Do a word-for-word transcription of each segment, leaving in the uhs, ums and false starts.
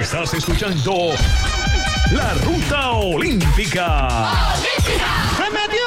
Estás escuchando La Ruta Olímpica. ¡Se metió!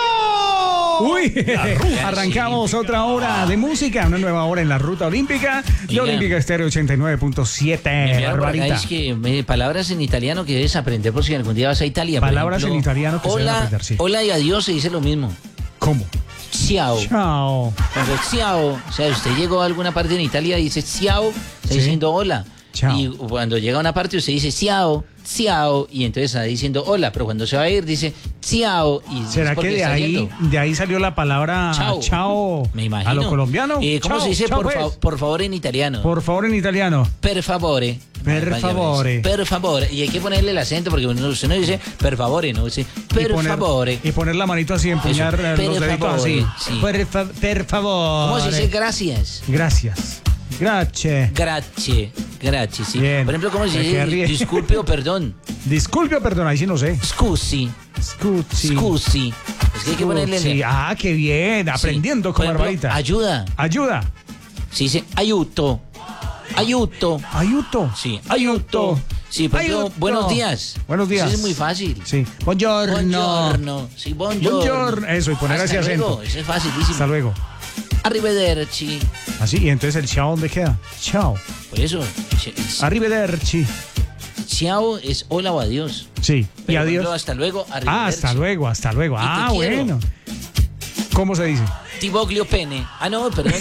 Uy, arrancamos otra hora de música, una nueva hora en la Ruta Olímpica de Olímpica Estéreo ochenta y nueve punto siete. Barbarita. Es que me, palabras en italiano que debes aprender por si algún día vas a Italia. Palabras ejemplo, en italiano que hola, se deben aprender, sí. Hola y adiós se dice lo mismo. ¿Cómo? Ciao. Chao. Cuando ciao, o sea, usted llegó a alguna parte en Italia y dice ciao, está Sí. diciendo hola. Chao. Y cuando llega a una parte usted dice ciao, ciao, y entonces está diciendo hola, pero cuando se va a ir dice ciao. Y ¿Será es porque que de está ahí, yendo. de ahí salió la palabra Chao. chao, Me imagino. a lo colombiano? Eh, ¿Cómo Chao, se dice chao, por, pues. fa- por favor en italiano? Por favor en italiano. Per favore. Per Vaya, favore. Per favore. Y hay que ponerle el acento porque uno, usted no dice per favore, no dice per y poner, favore. Y poner la manito así, empuñar Eso, eh, per los deditos favore, así. sí. Per, fa- per favore. ¿Cómo se dice gracias? Gracias. Gracias. Grazie. Grazie, sí. Bien. Por ejemplo, ¿cómo se Me quedé dice rie- disculpe o perdón? Disculpe o perdón, ahí sí no sé. Scusi. Scusi. Scusi. Es que hay que ponerle... Sí. Ah, qué bien. Aprendiendo Sí. con Por ejemplo, Barbarita. ayuda. Ayuda. Se dice aiuto. Aiuto. Ayuto. Sí, aiuto. Sí, por ejemplo, Aiuto. buenos días. Buenos días. Eso es muy fácil. Sí. Buongiorno. Buongiorno. Sí, buongiorno. Buongiorno. Eso, y poner Hasta así acento. luego. Eso es facilísimo. Hasta luego. Arrivederci. Así, y entonces el chao, ¿dónde queda? Chao. Por eso, ch- Arrivederci. chao es hola o adiós. Sí. Pero, Y por adiós. ejemplo, hasta luego, Ah, arrivederci. hasta luego, hasta luego. Y te Ah, quiero. bueno. ¿Cómo se dice? Tiboglio pene. Ah, no, perdón.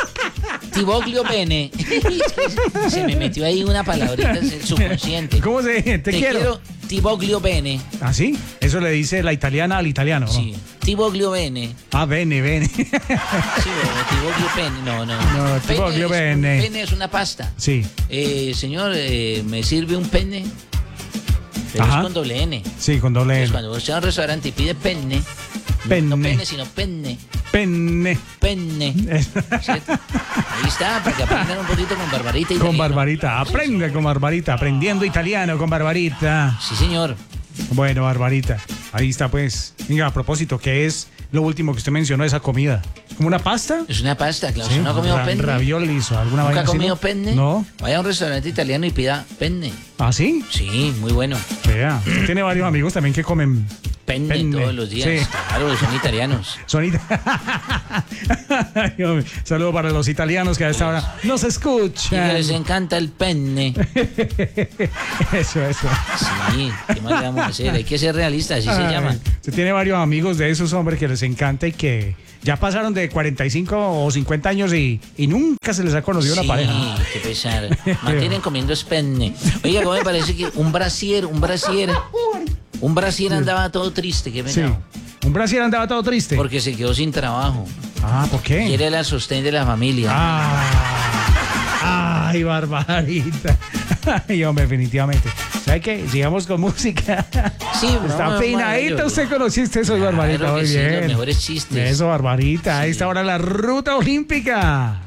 Tiboglio pene. Se me metió ahí una palabrita en el subconsciente. ¿Cómo se dice? Te, quiero. Tiboglio bene. ¿Ah, sí? Eso le dice la italiana al italiano, ¿no? Sí. Tiboglio bene. Ah, bene, bene. Sí, bueno, tiboglio pene. No, no. No, tiboglio es, bene. Pene es una pasta. Sí. Eh, señor, eh, ¿me sirve un pene? Pero Ajá. es con doble N. Sí, con doble Entonces, N. cuando usted va a un restaurante y pide penne, Penne. no pene, sino penne, Penne. penne. ¿Cierto? Ahí está, para que aprendan un poquito con Barbarita. Con italiano. Barbarita. Aprende con Barbarita. Aprendiendo italiano con Barbarita. Sí, señor. Bueno, Barbarita. Ahí está, pues. Venga, a propósito, ¿qué es lo último que usted mencionó de esa comida? ¿Como una pasta? Es una pasta, claro. Sí, ¿Usted no ha comido ra- penne? Raviolis o alguna ¿Nunca vaina ha así, comido no? penne? No. Vaya a un restaurante italiano y pida penne. ¿Ah, sí? Sí, muy bueno. Vea, usted tiene varios amigos también que comen Penne, Penne, todos los días. sí. Claro, son italianos. sonita. Ay, hombre, saludo para los italianos que a esta hora nos Y que escuchan. les encanta el penne. Eso, eso. Sí, ¿qué más le vamos a hacer? Hay que ser realistas, así se Ay, llama. usted tiene varios amigos de esos hombres que les encanta y que ya pasaron de cuarenta y cinco o cincuenta años y, y nunca se les ha conocido Sí, una pareja. qué pesar. Mantienen comiendo es penne. Oiga, ¿cómo me parece que un brasier, un brasier, un brasier andaba todo triste? Qué Sí. pena. Un brasier andaba todo triste. Porque se quedó sin trabajo. Ah, ¿por qué? Quiere la sostén de la familia. Ah, ay, Barbarita. Ay, hombre, definitivamente. ¿Sabe qué? Sigamos con música. Sí, Está vamos, peinadita, vamos, usted conociste eso, Claro Barbarita. que Muy sí, bien. los mejores chistes. Eso, Barbarita. Ahí Sí. está ahora la Ruta Olímpica.